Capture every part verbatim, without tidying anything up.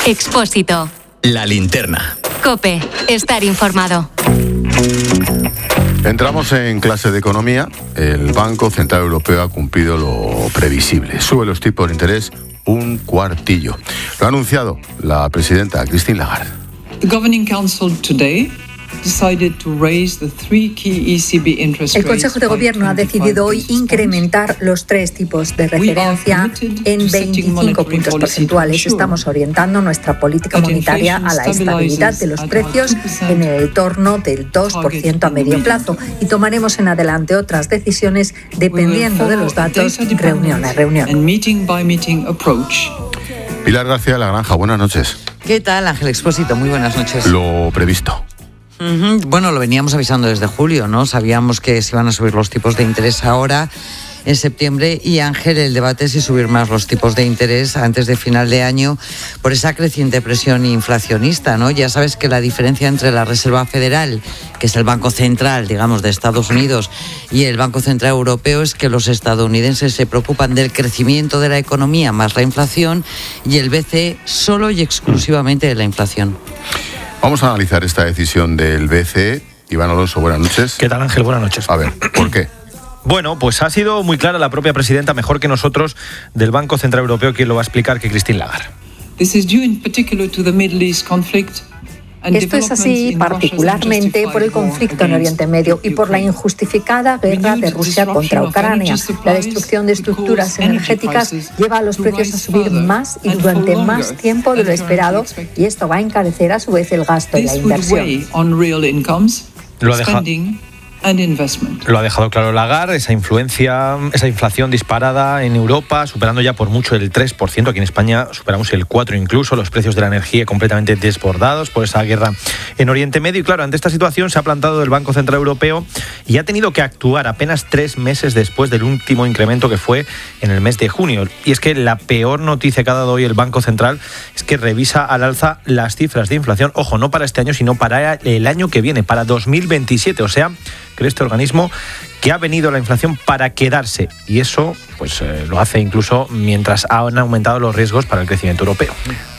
Expósito. La linterna. COPE. Estar informado. Entramos en clase de economía. El Banco Central Europeo ha cumplido lo previsible. Sube los tipos de interés un cuartillo. Lo ha anunciado la presidenta Christine Lagarde. The Governing Council today decided to raise the three key E C B interest rates. El Consejo de Gobierno ha decidido hoy incrementar los tres tipos de referencia en veinticinco puntos porcentuales. Estamos orientando nuestra política monetaria a la estabilidad de los precios en el entorno del dos por ciento a medio plazo y tomaremos en adelante otras decisiones dependiendo de los datos, reunión a reunión. Pilar García de la Granja, buenas noches. ¿Qué tal, Ángel Expósito? Muy buenas noches. Lo previsto. Uh-huh. Bueno, lo veníamos avisando desde julio, ¿no? Sabíamos que se iban a subir los tipos de interés ahora, en septiembre, y Ángel, el debate es si subir más los tipos de interés antes de final de año por esa creciente presión inflacionista, ¿no? Ya sabes que la diferencia entre la Reserva Federal, que es el Banco Central, digamos, de Estados Unidos, y el Banco Central Europeo es que los estadounidenses se preocupan del crecimiento de la economía más la inflación y el B C E solo y exclusivamente de la inflación. Vamos a analizar esta decisión del B C E. Iván Alonso, buenas noches. ¿Qué tal, Ángel? Buenas noches. A ver, ¿por qué? Bueno, pues ha sido muy clara la propia presidenta, mejor que nosotros, del Banco Central Europeo, quien lo va a explicar, que Christine Lagarde. This is due in particular to the Middle East conflict. Esto es así particularmente por el conflicto en Oriente Medio y por la injustificada guerra de Rusia contra Ucrania. La destrucción de estructuras energéticas lleva a los precios a subir más y durante más tiempo de lo esperado, y esto va a encarecer a su vez el gasto y la inversión. Lo ha dejado. Lo ha dejado claro Lagarde, esa influencia, esa inflación disparada en Europa, superando ya por mucho el tres por ciento. Aquí en España superamos el cuatro por ciento incluso, los precios de la energía completamente desbordados por esa guerra en Oriente Medio. Y claro, ante esta situación se ha plantado el Banco Central Europeo y ha tenido que actuar apenas tres meses después del último incremento que fue en el mes de junio. Y es que la peor noticia que ha dado hoy el Banco Central es que revisa al alza las cifras de inflación, ojo, no para este año, sino para el año que viene, para dos mil veintisiete, o sea, que este organismo que ha venido la inflación para quedarse, y eso pues eh, lo hace incluso mientras han aumentado los riesgos para el crecimiento europeo.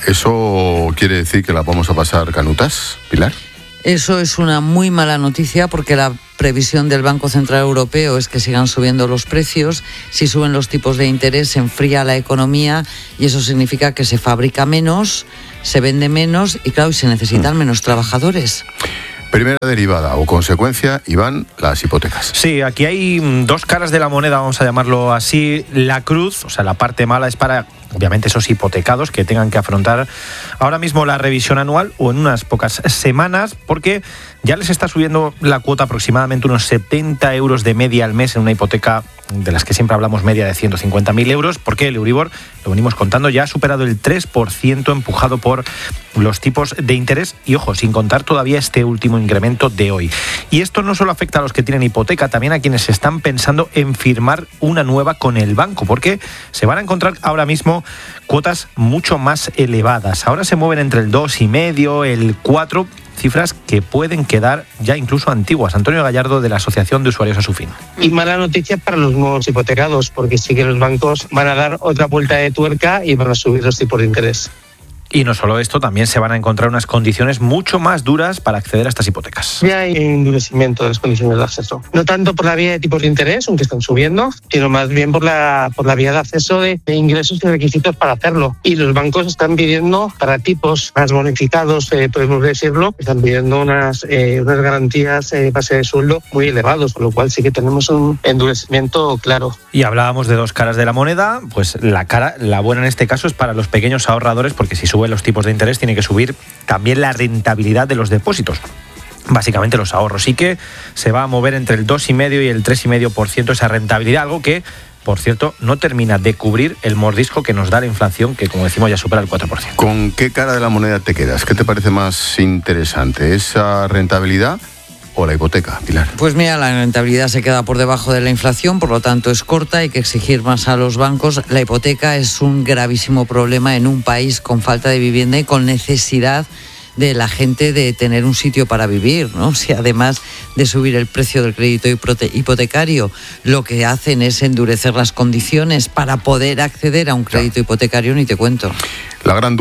¿Eso quiere decir que la vamos a pasar canutas, Pilar? Eso es una muy mala noticia porque la previsión del Banco Central Europeo es que sigan subiendo los precios. Si suben los tipos de interés se enfría la economía y eso significa que se fabrica menos, se vende menos y claro, se necesitan menos trabajadores. Primera derivada o consecuencia, Iván, las hipotecas. Sí, aquí hay dos caras de la moneda, vamos a llamarlo así. La cruz, o sea, la parte mala es para, obviamente, esos hipotecados que tengan que afrontar ahora mismo la revisión anual o en unas pocas semanas, porque ya les está subiendo la cuota aproximadamente unos setenta euros de media al mes en una hipoteca de las que siempre hablamos, media de ciento cincuenta mil euros, porque el Euribor, lo venimos contando, ya ha superado el tres por ciento empujado por los tipos de interés y, ojo, sin contar todavía este último incremento de hoy. Y esto no solo afecta a los que tienen hipoteca, también a quienes están pensando en firmar una nueva con el banco, porque se van a encontrar ahora mismo cuotas mucho más elevadas. Ahora se mueven entre el dos coma cinco, el cuatro, cifras que pueden quedar ya incluso antiguas. Antonio Gallardo, de la Asociación de Usuarios Asufin. Y mala noticia para los nuevos hipotecados, porque sí que los bancos van a dar otra vuelta de tuerca y van a subir los tipos de interés. Y no solo esto, también se van a encontrar unas condiciones mucho más duras para acceder a estas hipotecas. Ya hay endurecimiento de las condiciones de acceso. No tanto por la vía de tipos de interés, aunque están subiendo, sino más bien por la, por la vía de acceso de, de ingresos y requisitos para hacerlo. Y los bancos están pidiendo, para tipos más bonificados, eh, podemos decirlo, están pidiendo unas, eh, unas garantías eh, base de sueldo muy elevados, con lo cual sí que tenemos un endurecimiento claro. Y hablábamos de dos caras de la moneda, pues la cara, la buena en este caso es para los pequeños ahorradores, porque si suben los tipos de interés tiene que subir también la rentabilidad de los depósitos. Básicamente los ahorros. Sí que se va a mover entre el dos coma cinco y el tres coma cinco por ciento esa rentabilidad, algo que, por cierto, no termina de cubrir el mordisco que nos da la inflación, que como decimos ya supera el cuatro por ciento. ¿Con qué cara de la moneda te quedas? ¿Qué te parece más interesante? ¿Esa rentabilidad o la hipoteca, Pilar? Pues mira, la rentabilidad se queda por debajo de la inflación, por lo tanto es corta, hay que exigir más a los bancos. La hipoteca es un gravísimo problema en un país con falta de vivienda y con necesidad de la gente de tener un sitio para vivir, ¿no? Si además de subir el precio del crédito hipotecario, lo que hacen es endurecer las condiciones para poder acceder a un crédito hipotecario, ni te cuento. La gran duda,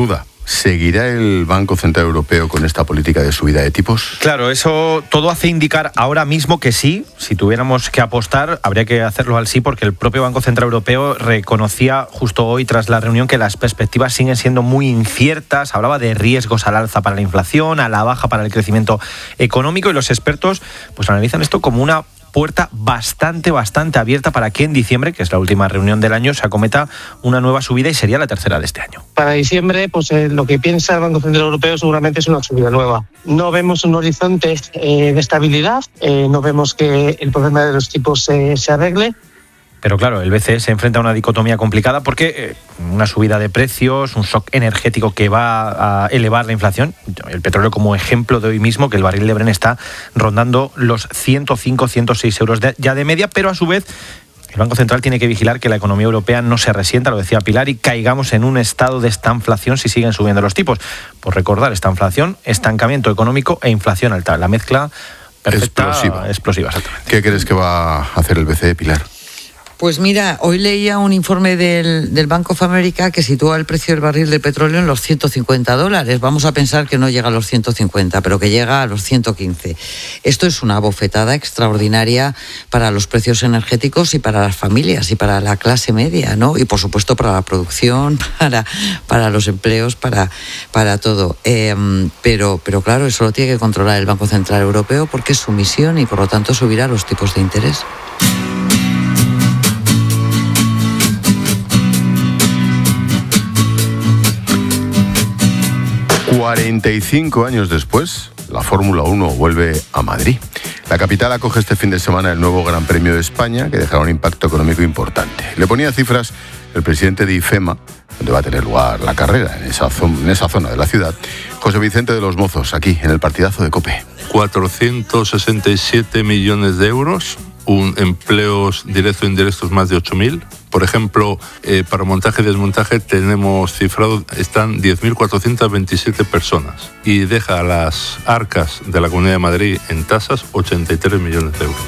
¿Seguirá el Banco Central Europeo con esta política de subida de tipos? Claro, eso todo hace indicar ahora mismo que sí. Si tuviéramos que apostar, habría que hacerlo al sí, porque el propio Banco Central Europeo reconocía justo hoy, tras la reunión, que las perspectivas siguen siendo muy inciertas. Hablaba de riesgos al alza para la inflación, a la baja para el crecimiento económico, y los expertos pues analizan esto como una puerta bastante, bastante abierta para que en diciembre, que es la última reunión del año, se acometa una nueva subida y sería la tercera de este año. Para diciembre, pues eh, lo que piensa el Banco Central Europeo seguramente es una subida nueva. No vemos un horizonte eh, de estabilidad, eh, no vemos que el problema de los tipos eh, se arregle. Pero claro, el B C E se enfrenta a una dicotomía complicada porque eh, una subida de precios, un shock energético que va a elevar la inflación. El petróleo como ejemplo de hoy mismo, que el barril de Brent está rondando los ciento cinco, ciento seis euros de, ya de media, pero a su vez el Banco Central tiene que vigilar que la economía europea no se resienta, lo decía Pilar, y caigamos en un estado de estanflación si siguen subiendo los tipos. Por recordar, estanflación, estancamiento económico e inflación alta. La mezcla perfecta, explosiva. explosiva exactamente. ¿Qué crees que va a hacer el B C E, Pilar? Pues mira, hoy leía un informe del, del Bank of America que sitúa el precio del barril de petróleo en los ciento cincuenta dólares. Vamos a pensar que no llega a los ciento cincuenta, pero que llega a los ciento quince. Esto es una bofetada extraordinaria para los precios energéticos y para las familias y para la clase media, ¿no? Y por supuesto para la producción, para, para los empleos, para, para todo. Eh, pero, pero claro, eso lo tiene que controlar el Banco Central Europeo porque es su misión y por lo tanto subirá los tipos de interés. cuarenta y cinco años después, la Fórmula uno vuelve a Madrid. La capital acoge este fin de semana el nuevo Gran Premio de España, que dejará un impacto económico importante. Le ponía cifras el presidente de IFEMA, donde va a tener lugar la carrera, en esa, zona, en esa zona de la ciudad, José Vicente de los Mozos, aquí, en el partidazo de COPE. cuatrocientos sesenta y siete millones de euros, un empleos directos e indirectos más de ocho mil. Por ejemplo, eh, para montaje y desmontaje tenemos cifrado, están diez mil cuatrocientas veintisiete personas y deja a las arcas de la Comunidad de Madrid en tasas ochenta y tres millones de euros.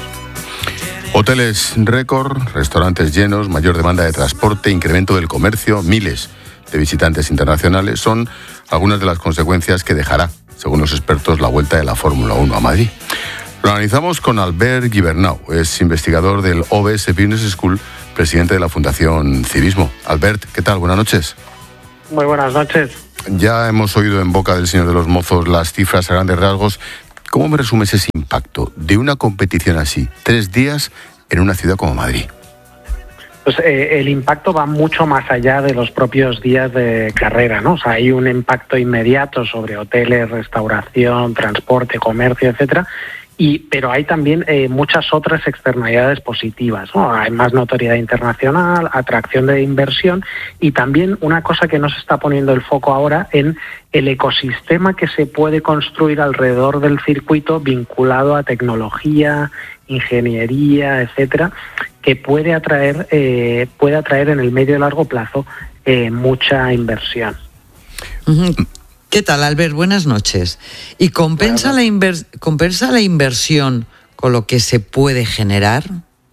Hoteles récord, restaurantes llenos, mayor demanda de transporte, incremento del comercio, miles de visitantes internacionales son algunas de las consecuencias que dejará, según los expertos, la vuelta de la Fórmula uno a Madrid. Lo analizamos con Albert Gibernau, es investigador del O B S Business School, presidente de la Fundación Civismo. Albert, ¿qué tal? Buenas noches. Muy buenas noches. Ya hemos oído en boca del señor de los Mozos las cifras a grandes rasgos. ¿Cómo me resumes ese impacto de una competición así, tres días en una ciudad como Madrid? Pues eh, el impacto va mucho más allá de los propios días de carrera, ¿no? O sea, hay un impacto inmediato sobre hoteles, restauración, transporte, comercio, etcétera. Y, pero hay también eh, muchas otras externalidades positivas, ¿no? Hay más notoriedad internacional, atracción de inversión y también una cosa que nos está poniendo el foco ahora en el ecosistema que se puede construir alrededor del circuito vinculado a tecnología, ingeniería, etcétera, que puede atraer, eh, puede atraer en el medio y largo plazo eh, mucha inversión. Uh-huh. ¿Qué tal, Albert? Buenas noches. ¿Y compensa la, inver- compensa la inversión con lo que se puede generar?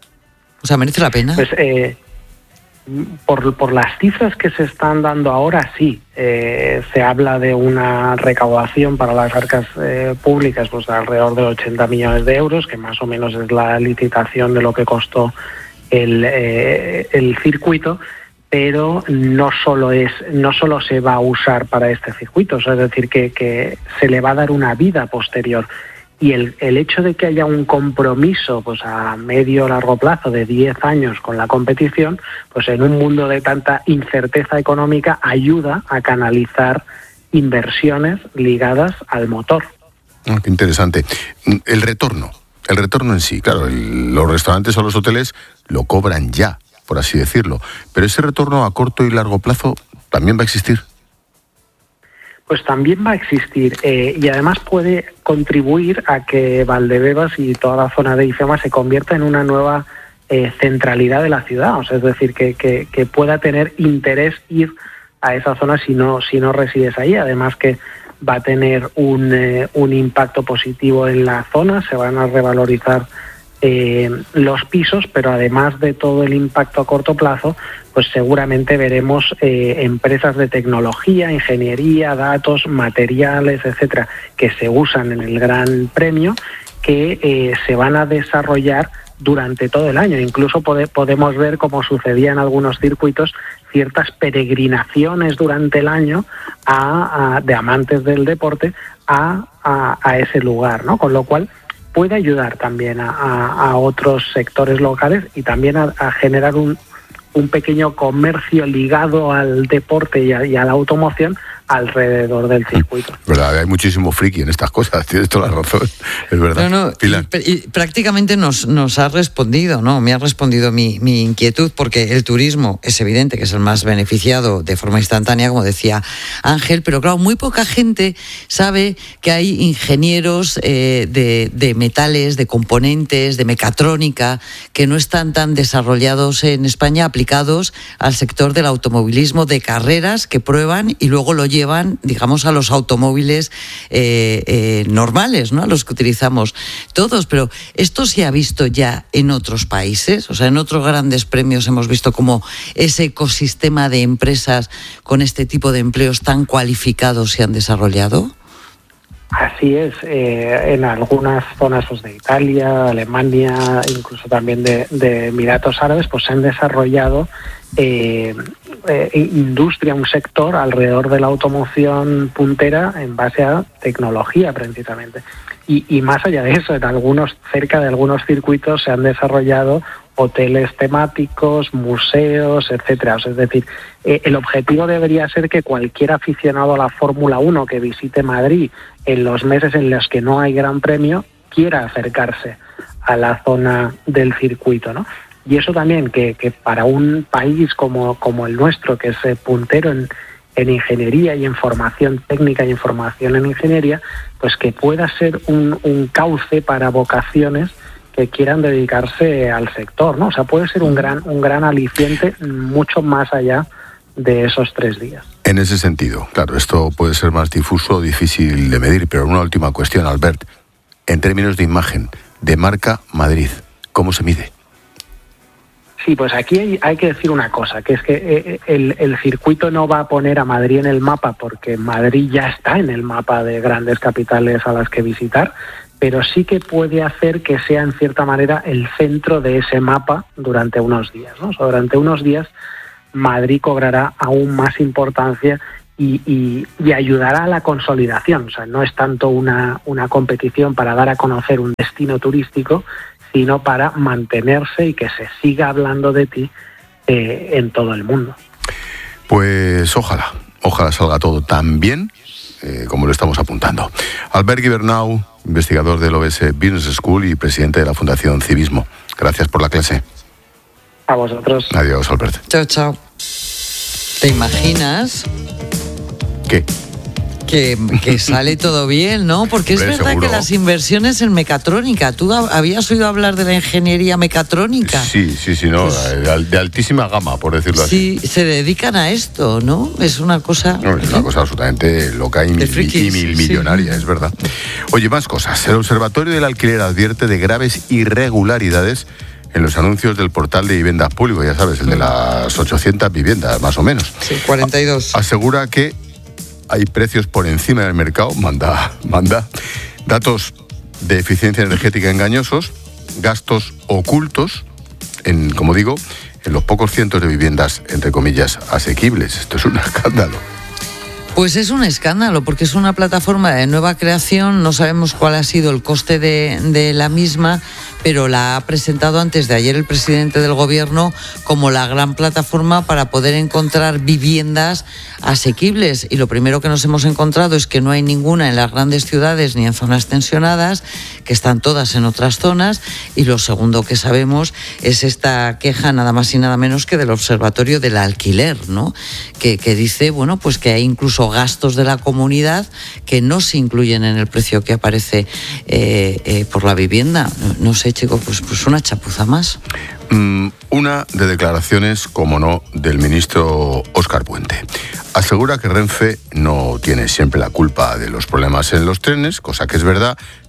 O sea, ¿merece la pena? Pues eh, por, por las cifras que se están dando ahora, sí. Eh, se habla de una recaudación para las arcas eh, públicas pues de alrededor de ochenta millones de euros, que más o menos es la licitación de lo que costó el, eh, el circuito. Pero no solo es, no solo se va a usar para este circuito, o sea, es decir, que, que se le va a dar una vida posterior. Y el, el hecho de que haya un compromiso pues a medio o largo plazo de diez años con la competición, pues en un mundo de tanta incerteza económica ayuda a canalizar inversiones ligadas al motor. Oh, qué interesante. El retorno, el retorno en sí, claro, el, los restaurantes o los hoteles lo cobran ya, por así decirlo. Pero ese retorno a corto y largo plazo también va a existir. Pues también va a existir eh, y además puede contribuir a que Valdebebas y toda la zona de IFEMA se convierta en una nueva eh, centralidad de la ciudad. O sea, es decir, que, que, que pueda tener interés ir a esa zona si no, si no resides ahí. Además que va a tener un, eh, un impacto positivo en la zona, se van a revalorizar eh, los pisos, pero además de todo el impacto a corto plazo, pues seguramente veremos eh, empresas de tecnología, ingeniería, datos, materiales, etcétera, que se usan en el Gran Premio, que eh, se van a desarrollar durante todo el año. Incluso pode, podemos ver, como sucedía en algunos circuitos, ciertas peregrinaciones durante el año a, a, de amantes del deporte a, a, a ese lugar, ¿no? Con lo cual puede ayudar también a, a, a otros sectores locales y también a, a generar un, un pequeño comercio ligado al deporte y a, y a la automoción alrededor del circuito. Verdad, hay muchísimo friki en estas cosas, tienes toda la razón, es verdad. No, no, y, y prácticamente nos, nos ha respondido, ¿no? Me ha respondido mi, mi inquietud, porque el turismo es evidente que es el más beneficiado de forma instantánea, como decía Ángel, pero claro, muy poca gente sabe que hay ingenieros eh, de, de metales, de componentes, de mecatrónica, que no están tan desarrollados en España, aplicados al sector del automovilismo de carreras, que prueban y luego lo llevan llevan, digamos, a los automóviles eh, eh, normales, ¿no? A los que utilizamos todos. Pero esto se ha visto ya en otros países, o sea, en otros grandes premios hemos visto cómo ese ecosistema de empresas con este tipo de empleos tan cualificados se han desarrollado. Así es, eh, en algunas zonas pues, de Italia, Alemania, incluso también de, de Emiratos Árabes, pues se han desarrollado eh, eh, industria, un sector alrededor de la automoción puntera en base a tecnología precisamente. Y, y más allá de eso, en algunos, cerca de algunos circuitos se han desarrollado hoteles temáticos, museos, etcétera. O sea, es decir, eh, el objetivo debería ser que cualquier aficionado a la Fórmula uno que visite Madrid en los meses en los que no hay Gran Premio quiera acercarse a la zona del circuito, ¿no? Y eso también, que, que para un país como, como el nuestro, que es eh, puntero en, en ingeniería y en formación técnica y en formación en ingeniería, pues que pueda ser un, un cauce para vocaciones que quieran dedicarse al sector, ¿no? O sea, puede ser un gran, un gran aliciente mucho más allá de esos tres días. En ese sentido, claro, esto puede ser más difuso, difícil de medir, pero una última cuestión, Albert. En términos de imagen, de marca Madrid, ¿cómo se mide? Sí, pues aquí hay, hay que decir una cosa, que es que el, el circuito no va a poner a Madrid en el mapa porque Madrid ya está en el mapa de grandes capitales a las que visitar, pero sí que puede hacer que sea en cierta manera el centro de ese mapa durante unos días, ¿no? O sea, durante unos días Madrid cobrará aún más importancia y, y, y ayudará a la consolidación. O sea, no es tanto una, una competición para dar a conocer un destino turístico, sino para mantenerse y que se siga hablando de ti eh, en todo el mundo. Pues ojalá, ojalá salga todo tan bien eh, como lo estamos apuntando. Albert Gibernau, investigador del O B S Business School y presidente de la Fundación Civismo. Gracias por la clase. A vosotros. Adiós, Albert. Chao, chao. ¿Te imaginas? ¿Qué? Que, que sale todo bien, ¿no? Porque es Hombre, verdad seguro. que las inversiones en mecatrónica, ¿tú habías oído hablar de la ingeniería mecatrónica? Sí, sí, sí, no, Pues, de, de altísima gama, por decirlo así. Sí, se dedican a esto, ¿no? Es una cosa... No, es una cosa absolutamente loca y, De mil, frikis, y mil millonaria, sí. es verdad. Oye, más cosas. El Observatorio del Alquiler advierte de graves irregularidades en los anuncios del portal de viviendas público, ya sabes, el de las ochocientas viviendas, más o menos. Sí, cuarenta y dos. A- asegura que hay precios por encima del mercado, manda, manda, datos de eficiencia energética engañosos, gastos ocultos, en, como digo, en los pocos cientos de viviendas, entre comillas, asequibles. Esto es un escándalo. Pues es un escándalo, porque es una plataforma de nueva creación, no sabemos cuál ha sido el coste de, de la misma, pero la ha presentado antes de ayer el presidente del gobierno como la gran plataforma para poder encontrar viviendas asequibles. Y lo primero que nos hemos encontrado es que no hay ninguna en las grandes ciudades ni en zonas tensionadas, que están todas en otras zonas. Y lo segundo que sabemos es esta queja nada más y nada menos que del Observatorio del Alquiler, ¿no? Que, que dice, bueno, pues que hay incluso gastos de la comunidad que no se incluyen en el precio que aparece eh, eh, por la vivienda. No, no sé, chico, pues, pues una chapuza más. Mm, una de declaraciones, como no, del ministro Óscar Puente. Asegura que Renfe no tiene siempre la culpa de los problemas en los trenes, cosa que es verdad,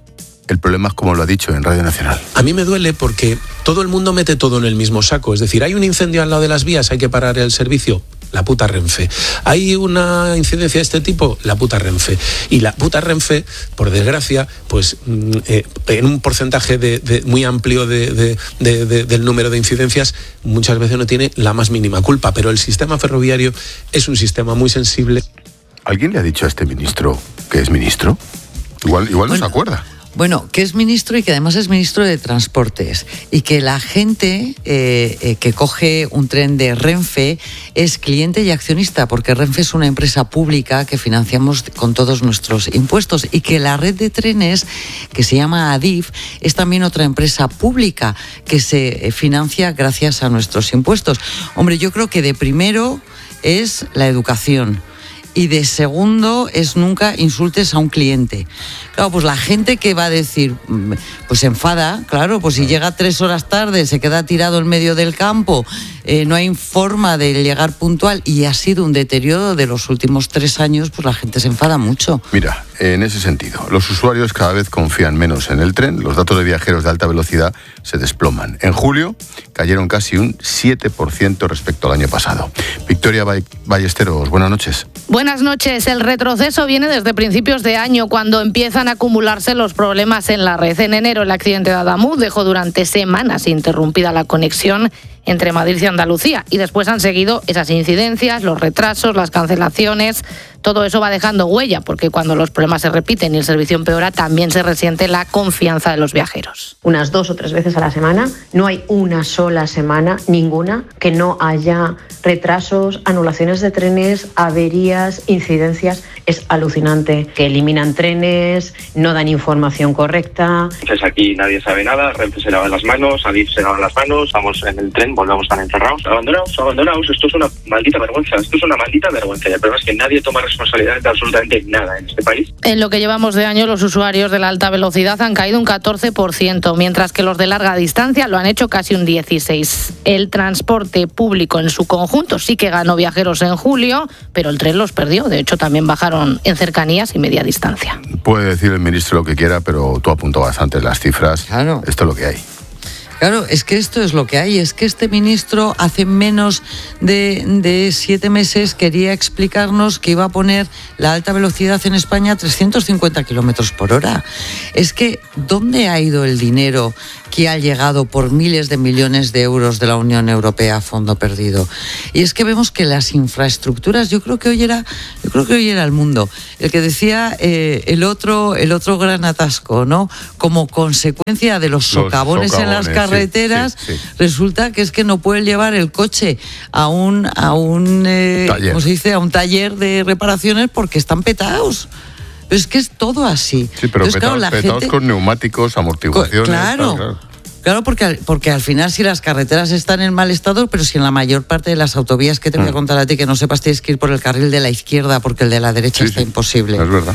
El problema es como lo ha dicho en Radio Nacional. A mí me duele porque todo el mundo mete todo en el mismo saco. Es decir, hay un incendio al lado de las vías, hay que parar el servicio. La puta Renfe. Hay una incidencia de este tipo, la puta Renfe. Y la puta Renfe, por desgracia, pues eh, en un porcentaje de, de, muy amplio de, de, de, de, del número de incidencias, muchas veces no tiene la más mínima culpa. Pero el sistema ferroviario es un sistema muy sensible. ¿Alguien le ha dicho a este ministro que es ministro? Igual, igual bueno, no se acuerda. Bueno, que es ministro y que además es ministro de Transportes y que la gente eh, eh, que coge un tren de Renfe es cliente y accionista, porque Renfe es una empresa pública que financiamos con todos nuestros impuestos, y que la red de trenes, que se llama Adif, es también otra empresa pública que se financia gracias a nuestros impuestos. Hombre, yo creo que de primero es la educación. Y de segundo es nunca insultes a un cliente. Claro, pues la gente que va a decir, pues se enfada, claro, pues si llega tres horas tarde, se queda tirado en medio del campo, eh, no hay forma de llegar puntual y ha sido un deterioro de los últimos tres años, pues la gente se enfada mucho. Mira, en ese sentido, los usuarios cada vez confían menos en el tren, los datos de viajeros de alta velocidad se desploman. En julio cayeron casi un siete por ciento respecto al año pasado. Victoria Ballesteros, buenas noches. Buenas noches. El retroceso viene desde principios de año, cuando empiezan a acumularse los problemas en la red. En enero, el accidente de Adamuz dejó durante semanas interrumpida la conexión entre Madrid y Andalucía, y después han seguido esas incidencias, los retrasos, las cancelaciones. Todo eso va dejando huella, porque cuando los problemas se repiten y el servicio empeora, también se resiente la confianza de los viajeros. Unas dos o tres veces a la semana, no hay una sola semana, ninguna, que no haya retrasos, anulaciones de trenes, averías, incidencias. Es alucinante, que eliminan trenes, no dan información correcta. Entonces aquí nadie sabe nada, Renfe se lava las manos, Adif se lava las manos, estamos en el tren, volvemos a estar encerrados, abandonados, abandonados. Esto es una maldita vergüenza, esto es una maldita vergüenza. Y el problema es que nadie toma responsabilidad de absolutamente nada en este país. En lo que llevamos de año, los usuarios de la alta velocidad han caído un catorce por ciento, mientras que los de larga distancia lo han hecho casi un dieciséis por ciento. El transporte público en su conjunto sí que ganó viajeros en julio, pero el tren los perdió. De hecho, también bajaron en cercanías y media distancia. Puede decir el ministro lo que quiera, pero tú apuntabas antes las cifras. Claro. Esto es lo que hay. Claro, es que esto es lo que hay, es que este ministro hace menos de, de siete meses quería explicarnos que iba a poner la alta velocidad en España a trescientos cincuenta kilómetros por hora. Es que, ¿dónde ha ido el dinero que ha llegado por miles de millones de euros de la Unión Europea a fondo perdido? Y es que vemos que las infraestructuras, yo creo que hoy era, yo creo que hoy era el mundo, el que decía eh, el otro, el otro gran atasco, ¿no? Como consecuencia de los socavones, los socavones en las carreteras. carreteras, sí, sí. Resulta que es que no pueden llevar el coche a un a un eh, ¿cómo se dice? A un taller de reparaciones porque están petados. Pero es que es todo así. Sí, pero Entonces, petados, claro, petados gente... con neumáticos, amortiguaciones. Claro. Claro. Claro, porque, porque al final si las carreteras están en mal estado, pero si en la mayor parte de las autovías, que te voy a contar a ti, que no sepas, tienes que ir por el carril de la izquierda porque el de la derecha sí, está sí. imposible. Es verdad.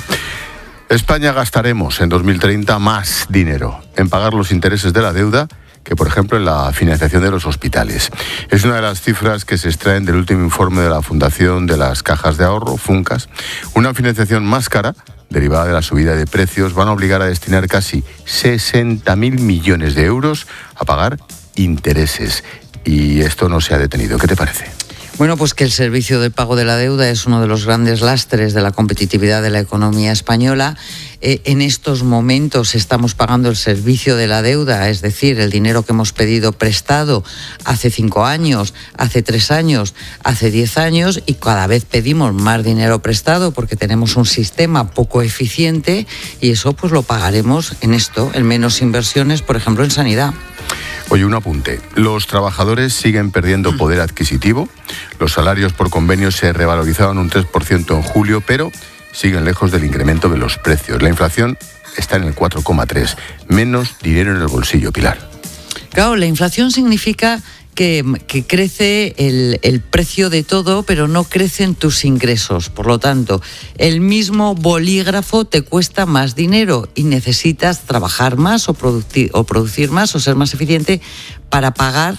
España gastaremos en dos mil treinta más dinero en pagar los intereses de la deuda que, por ejemplo, en la financiación de los hospitales. Es una de las cifras que se extraen del último informe de la Fundación de las Cajas de Ahorro, Funcas. Una financiación más cara, derivada de la subida de precios, van a obligar a destinar casi sesenta mil millones de euros a pagar intereses. Y esto no se ha detenido. ¿Qué te parece? Bueno, pues que el servicio del pago de la deuda es uno de los grandes lastres de la competitividad de la economía española. Eh, en estos momentos estamos pagando el servicio de la deuda, es decir, el dinero que hemos pedido prestado hace cinco años, hace tres años, hace diez años, y cada vez pedimos más dinero prestado porque tenemos un sistema poco eficiente, y eso pues lo pagaremos en esto, en menos inversiones, por ejemplo, en sanidad. Oye, un apunte. Los trabajadores siguen perdiendo poder adquisitivo. Los salarios por convenio se revalorizaron un tres por ciento en julio, pero siguen lejos del incremento de los precios. La inflación está en el cuatro coma tres. Menos dinero en el bolsillo, Pilar. Claro, la inflación significa que, que crece el, el precio de todo, pero no crecen tus ingresos. Por lo tanto, el mismo bolígrafo te cuesta más dinero y necesitas trabajar más o producir, o producir más o ser más eficiente para pagar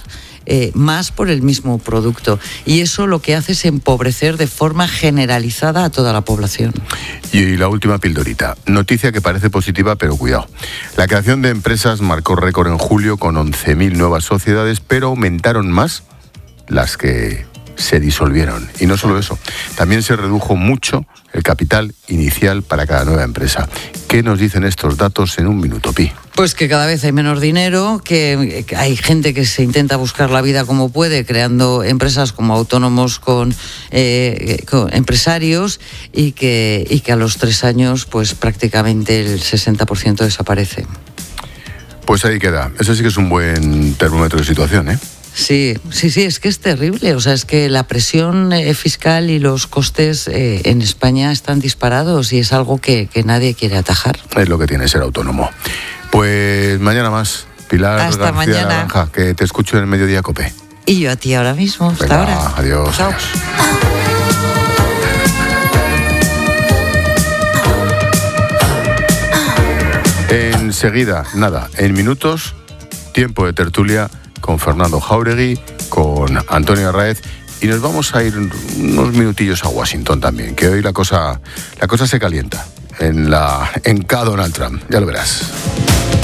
eh, más por el mismo producto. Y eso lo que hace es empobrecer de forma generalizada a toda la población. Y la última pildorita. Noticia que parece positiva, pero cuidado. La creación de empresas marcó récord en julio con once mil nuevas sociedades, pero aumentaron más las que se disolvieron. Y no solo eso, también se redujo mucho el capital inicial para cada nueva empresa. ¿Qué nos dicen estos datos en un minuto, Pi? Pues que cada vez hay menos dinero, que hay gente que se intenta buscar la vida como puede, creando empresas como autónomos con, eh, con empresarios, y que, y que a los tres años pues prácticamente el sesenta por ciento desaparece. Pues ahí queda. Eso sí que es un buen termómetro de situación, ¿eh? Sí, sí, sí, es que es terrible. O sea, es que la presión eh, fiscal y los costes eh, en España están disparados y es algo que, que nadie quiere atajar. Es lo que tiene ser autónomo. Pues mañana más. Pilar Hasta García mañana. Naranja, que te escucho en el Mediodía COPE. Y yo a ti ahora mismo. Hasta Venga, ahora. Adiós. Chao. Adiós. Enseguida, nada, en minutos, tiempo de tertulia con Fernando Jáuregui, con Antonio Arraez, y nos vamos a ir unos minutillos a Washington también, que hoy la cosa, la cosa se calienta en la en K Donald Trump, ya lo verás.